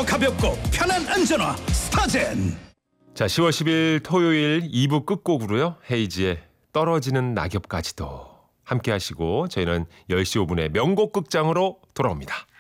더 가볍고 편한 안전화 스타젠. 자, 10월 10일 토요일 2부 끝곡으로요. 헤이지의 떨어지는 낙엽까지도 함께 하시고 저희는 10시 5분에 명곡 극장으로 돌아옵니다.